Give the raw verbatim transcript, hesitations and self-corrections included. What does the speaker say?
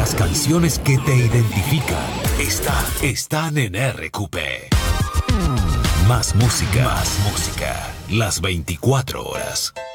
Las canciones que te identifican están, están en R Q P. Más música, más música, las veinticuatro horas.